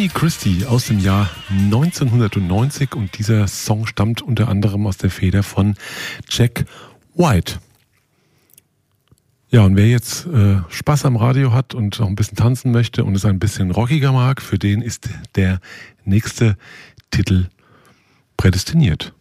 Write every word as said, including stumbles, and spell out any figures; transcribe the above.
Bonnie Christie aus dem Jahr neunzehnhundertneunzig und dieser Song stammt unter anderem aus der Feder von Jack White. Ja, und wer jetzt äh, Spaß am Radio hat und noch ein bisschen tanzen möchte und es ein bisschen rockiger mag, für den ist der nächste Titel prädestiniert.